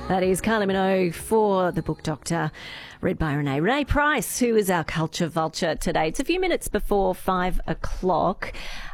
That is Kylie Minogue for The Book Doctor, read by Renee. Renee Price, who is our culture vulture today. It's a few minutes before 5 o'clock.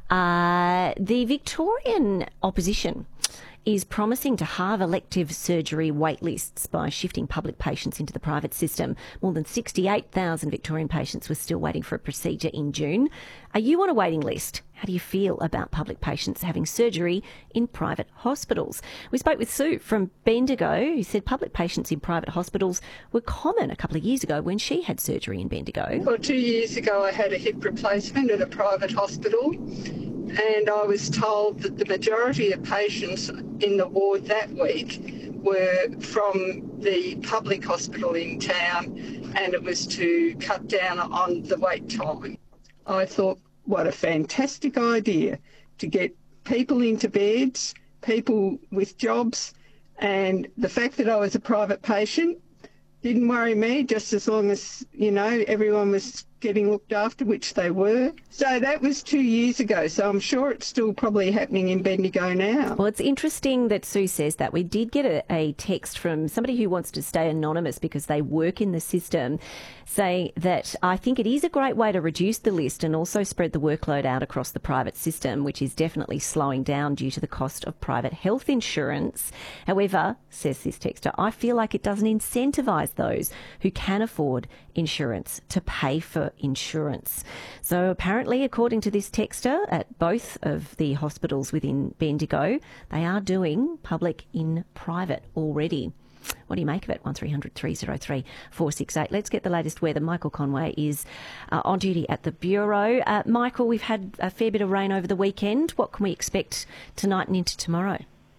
The Victorian opposition is promising to halve elective surgery wait lists by shifting public patients into the private system. More than 68,000 Victorian patients were still waiting for a procedure in June. Are you on a waiting list? How do you feel about public patients having surgery in private hospitals? We spoke with Sue from Bendigo, who said public patients in private hospitals were common a couple of years ago when she had surgery in Bendigo. Well, 2 years ago I had a hip replacement at a private hospital, and I was told that the majority of patients in the ward that week were from the public hospital in town, and it was to cut down on the wait time. I thought, what a fantastic idea to get people into beds, people with jobs, and the fact that I was a private patient didn't worry me, just as long as, you know, everyone was getting looked after, which they were. So that was 2 years ago, so I'm sure it's still probably happening in Bendigo now. Well, it's interesting that Sue says that. We did get a text from somebody who wants to stay anonymous because they work in the system, saying that I think it is a great way to reduce the list and also spread the workload out across the private system, which is definitely slowing down due to the cost of private health insurance. However, says this texter, I feel like it doesn't incentivise those who can afford insurance to pay for insurance. So apparently, according to this texter, at both of the hospitals within Bendigo, they are doing public in private already. What do you make of it? 1300 303 468. Let's get the latest weather. Michael Conway is on duty at the Bureau. Michael, we've had a fair bit of rain over the weekend. What can we expect tonight and into tomorrow?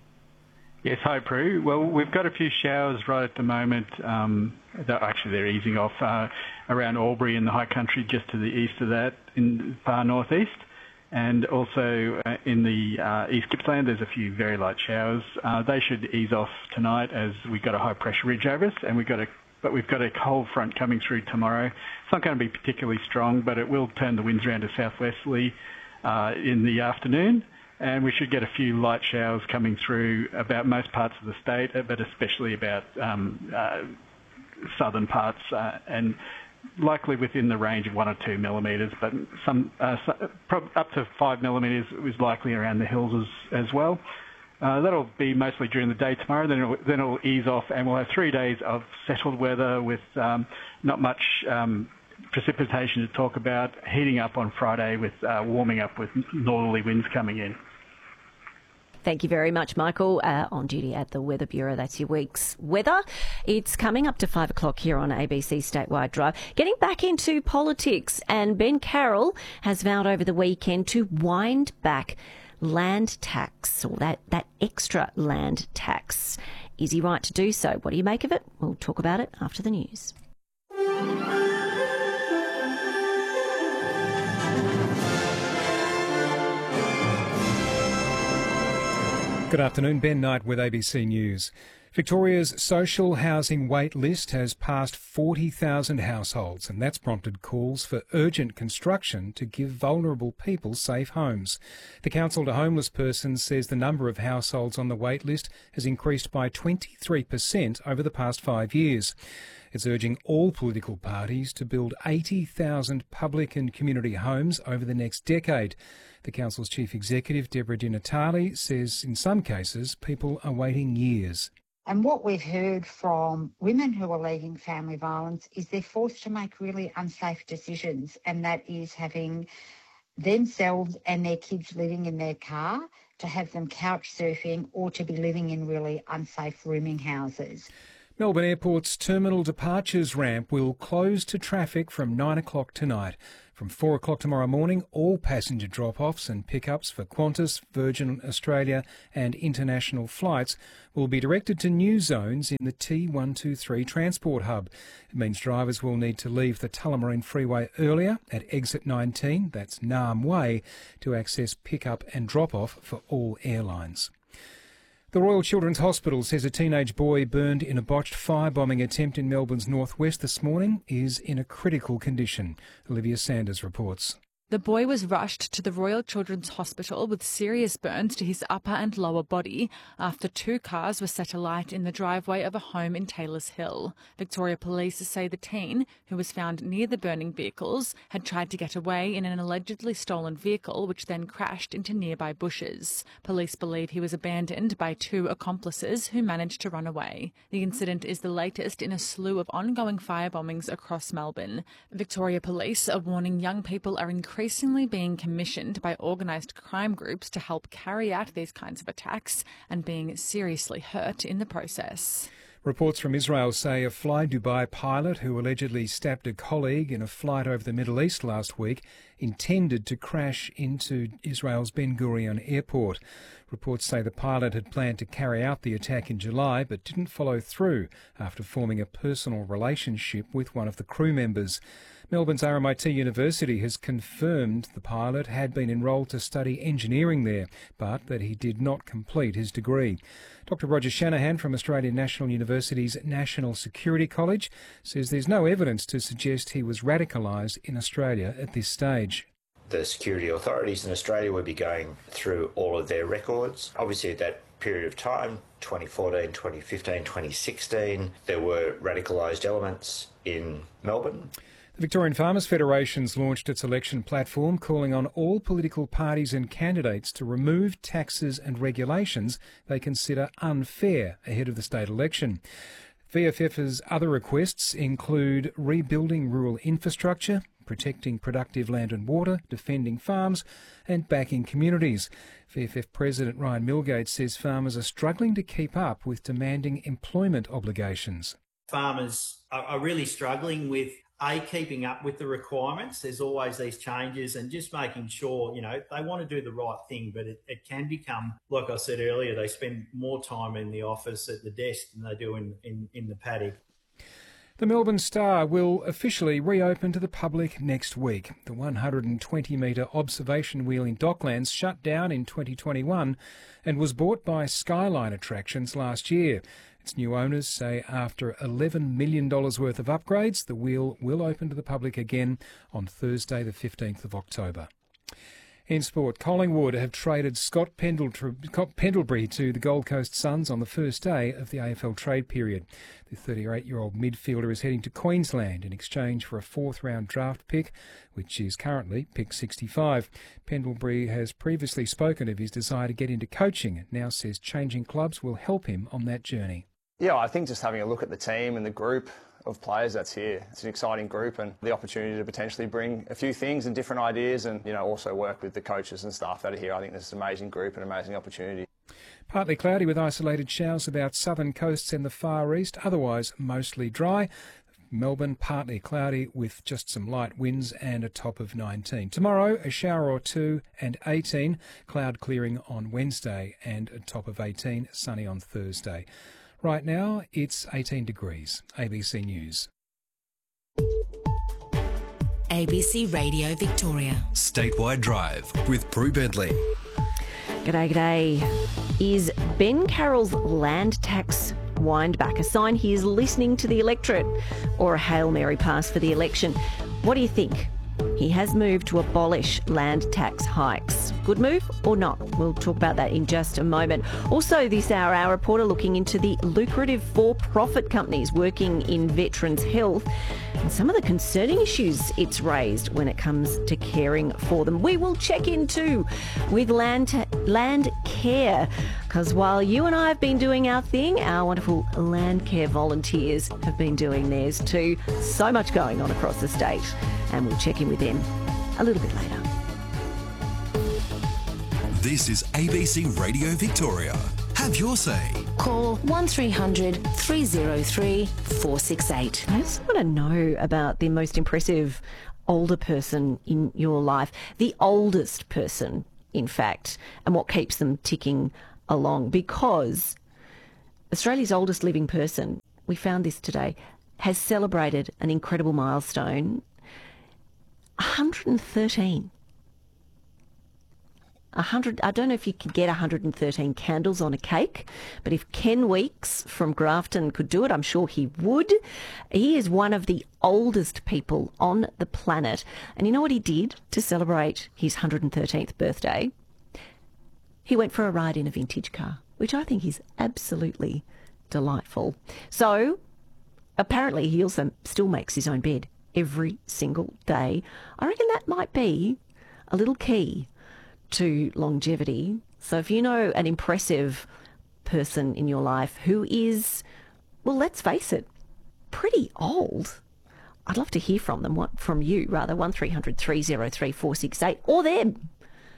Yes, hi Prue. Well, we've got a few showers right at the moment. They're easing off around Albury in the high country, just to the east of that, in far northeast. And also in the East Gippsland, there's a few very light showers. They should ease off tonight as we've got a high pressure ridge over us, and we've got a cold front coming through tomorrow. It's not going to be particularly strong, but it will turn the winds around to southwesterly in the afternoon. And we should get a few light showers coming through about most parts of the state, but especially about southern parts, and likely within the range of 1 or 2 millimetres, but some up to 5 millimetres is likely around the hills as well. That'll be mostly during the day tomorrow, then it'll ease off, and we'll have 3 days of settled weather with not much precipitation to talk about, heating up on Friday with warming up with northerly winds coming in. Thank you very much, Michael. On duty at the Weather Bureau, that's your week's weather. It's coming up to 5 o'clock here on ABC Statewide Drive. Getting back into politics, and Ben Carroll has vowed over the weekend to wind back land tax, or that extra land tax. Is he right to do so? What do you make of it? We'll talk about it after the news. Good afternoon, Ben Knight with ABC News. Victoria's social housing wait list has passed 40,000 households, and that's prompted calls for urgent construction to give vulnerable people safe homes. The Council to Homeless Persons says the number of households on the wait list has increased by 23% over the past 5 years. It's urging all political parties to build 80,000 public and community homes over the next decade. The Council's Chief Executive, Deborah Di Natale, says in some cases people are waiting years. And what we've heard from women who are leaving family violence is they're forced to make really unsafe decisions, and that is having themselves and their kids living in their car, to have them couch surfing, or to be living in really unsafe rooming houses. Melbourne Airport's terminal departures ramp will close to traffic from 9 o'clock tonight. From 4 o'clock tomorrow morning, all passenger drop-offs and pickups for Qantas, Virgin Australia and international flights will be directed to new zones in the T123 transport hub. It means drivers will need to leave the Tullamarine Freeway earlier at exit 19, that's Naarm Way, to access pickup and drop-off for all airlines. The Royal Children's Hospital says a teenage boy burned in a botched firebombing attempt in Melbourne's northwest this morning is in a critical condition. Olivia Sanders reports. The boy was rushed to the Royal Children's Hospital with serious burns to his upper and lower body after 2 cars were set alight in the driveway of a home in Taylors Hill. Victoria Police say the teen, who was found near the burning vehicles, had tried to get away in an allegedly stolen vehicle which then crashed into nearby bushes. Police believe he was abandoned by 2 accomplices who managed to run away. The incident is the latest in a slew of ongoing fire bombings across Melbourne. Victoria Police are warning young people are increasingly being commissioned by organised crime groups to help carry out these kinds of attacks and being seriously hurt in the process. Reports from Israel say a Fly Dubai pilot who allegedly stabbed a colleague in a flight over the Middle East last week intended to crash into Israel's Ben Gurion airport. Reports say the pilot had planned to carry out the attack in July but didn't follow through after forming a personal relationship with one of the crew members. Melbourne's RMIT University has confirmed the pilot had been enrolled to study engineering there, but that he did not complete his degree. Dr. Roger Shanahan from Australian National University's National Security College says there's no evidence to suggest he was radicalised in Australia at this stage. The security authorities in Australia will be going through all of their records. Obviously at that period of time, 2014, 2015, 2016, there were radicalised elements in Melbourne. The Victorian Farmers Federation's launched its election platform calling on all political parties and candidates to remove taxes and regulations they consider unfair ahead of the state election. VFF's other requests include rebuilding rural infrastructure, protecting productive land and water, defending farms and backing communities. VFF President Ryan Milgate says farmers are struggling to keep up with demanding employment obligations. Farmers are really struggling with keeping up with the requirements. There's always these changes and just making sure, they want to do the right thing, but it can become, like I said earlier, they spend more time in the office at the desk than they do in the paddock. The Melbourne Star will officially reopen to the public next week. The 120-metre observation wheel in Docklands shut down in 2021 and was bought by Skyline Attractions last year. Its new owners say after $11 million worth of upgrades, the wheel will open to the public again on Thursday the 15th of October. In sport, Collingwood have traded Scott Pendlebury to the Gold Coast Suns on the first day of the AFL trade period. The 38-year-old midfielder is heading to Queensland in exchange for a 4th-round draft pick, which is currently pick 65. Pendlebury has previously spoken of his desire to get into coaching and now says changing clubs will help him on that journey. Yeah, I think just having a look at the team and the group of players that's here, it's an exciting group and the opportunity to potentially bring a few things and different ideas and, also work with the coaches and staff that are here. I think this is an amazing group and an amazing opportunity. Partly cloudy with isolated showers about southern coasts and the far east, otherwise mostly dry. Melbourne, partly cloudy with just some light winds and a top of 19. Tomorrow, a shower or two and 18. Cloud clearing on Wednesday and a top of 18. Sunny on Thursday. Right now, it's 18 degrees. ABC News. ABC Radio Victoria. Statewide Drive with Prue Bentley. G'day. Is Ben Carroll's land tax windback a sign he is listening to the electorate or a Hail Mary pass for the election? What do you think? He has moved to abolish land tax hikes. Good move or not? We'll talk about that in just a moment. Also this hour, our reporter looking into the lucrative for-profit companies working in veterans' health and some of the concerning issues it's raised when it comes to caring for them. We will check in too with land care, because while you and I have been doing our thing, our wonderful land care volunteers have been doing theirs too. So much going on across the state, and we'll check in with them a little bit later. This is ABC Radio Victoria. Have your say. Call 1300 303 468. I just want to know about the most impressive older person in your life, the oldest person, in fact, and what keeps them ticking along, because Australia's oldest living person, we found this today, has celebrated an incredible milestone, 113. I don't know if you could get 113 candles on a cake, but if Ken Weeks from Grafton could do it, I'm sure he would. He is one of the oldest people on the planet. And you know what he did to celebrate his 113th birthday? He went for a ride in a vintage car, which I think is absolutely delightful. So apparently he also still makes his own bed every single day. I reckon that might be a little key to longevity. So if you know an impressive person in your life who is, well, let's face it, pretty old, I'd love to hear from them, from you rather, 1300 303 468, or them.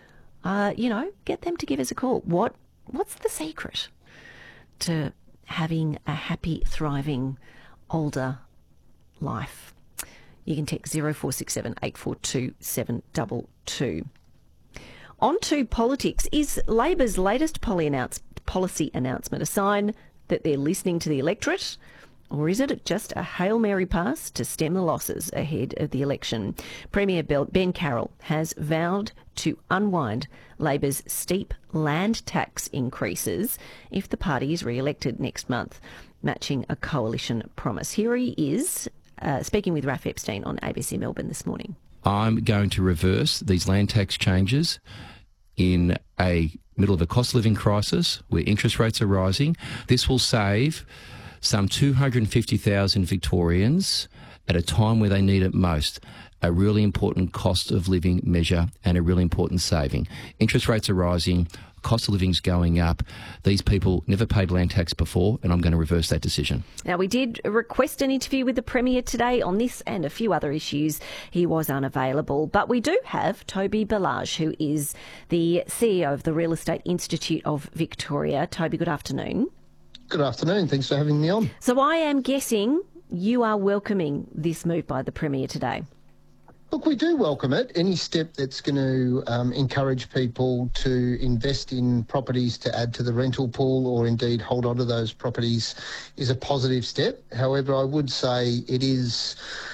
Get them to give us a call. What's the secret to having a happy, thriving, older life? You can text 0467 842 722. On to politics. Is Labor's latest policy announcement a sign that they're listening to the electorate, or is it just a Hail Mary pass to stem the losses ahead of the election? Premier Ben Carroll has vowed to unwind Labor's steep land tax increases if the party is re-elected next month, matching a coalition promise. Here he is speaking with Raph Epstein on ABC Melbourne this morning. I'm going to reverse these land tax changes in a middle of a cost of living crisis where interest rates are rising. This will save some 250,000 Victorians at a time where they need it most. A really important cost of living measure and a really important saving. Interest rates are rising, cost of living's going up. These people never paid land tax before, and I'm going to reverse that decision. Now, we did request an interview with the Premier today on this and a few other issues. He was unavailable, but we do have Toby Ballage, who is the CEO of the Real Estate Institute of Victoria. Toby, good afternoon. Good afternoon. Thanks for having me on. So I am guessing you are welcoming this move by the Premier today. Look, we do welcome it. Any step that's going to encourage people to invest in properties to add to the rental pool or indeed hold on to those properties is a positive step. However, I would say it is,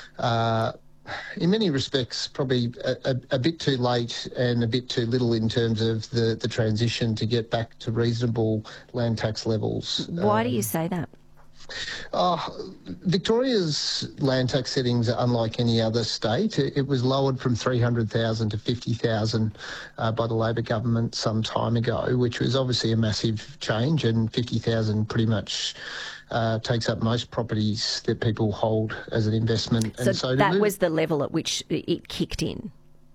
in many respects, probably a bit too late and a bit too little in terms of the transition to get back to reasonable land tax levels. Why do you say that? Victoria's land tax settings are unlike any other state. It was lowered from 300,000 to 50,000 by the Labor government some time ago, which was obviously a massive change, and 50,000 pretty much takes up most properties that people hold as an investment. So that was the level at which it kicked in?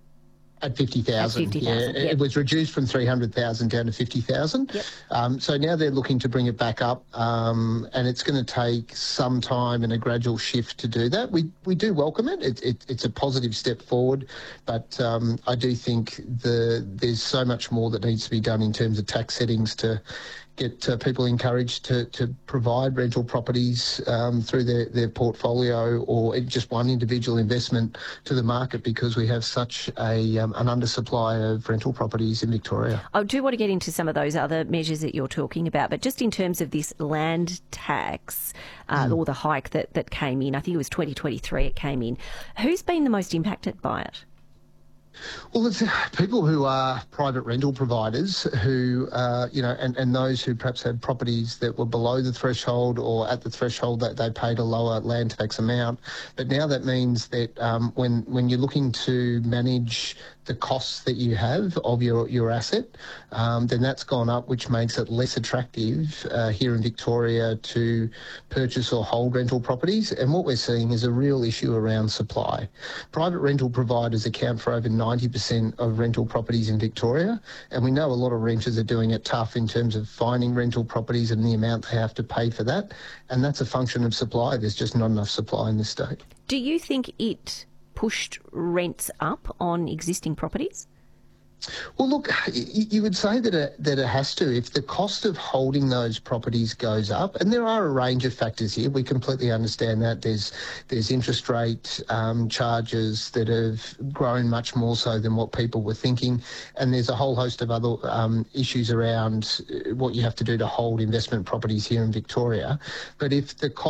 At 50,000, yeah. Yep. It was reduced from 300,000 down to 50,000. Yep. So now they're looking to bring it back up, and it's going to take some time and a gradual shift to do that. We do welcome it. It's a positive step forward, but I do think there's so much more that needs to be done in terms of tax settings to get people encouraged to provide rental properties through their portfolio or just one individual investment to the market, because we have such an undersupply of rental properties in Victoria. I do want to get into some of those other measures that you're talking about, but just in terms of this land tax or the hike that came in, I think it was 2023 it came in. Who's been the most impacted by it? Well, it's people who are private rental providers who, and those who perhaps had properties that were below the threshold or at the threshold that they paid a lower land tax amount. But now that means that when you're looking to manage the costs that you have of your asset, then that's gone up, which makes it less attractive here in Victoria to purchase or hold rental properties. And what we're seeing is a real issue around supply. Private rental providers account for over 90% of rental properties in Victoria, and we know a lot of renters are doing it tough in terms of finding rental properties and the amount they have to pay for that, and that's a function of supply. There's just not enough supply in this state. Do you think it pushed rents up on existing properties? Well, look, you would say that it has to. If the cost of holding those properties goes up, and there are a range of factors here, we completely understand that. There's interest rate charges that have grown much more so than what people were thinking, and there's a whole host of other issues around what you have to do to hold investment properties here in Victoria. But if the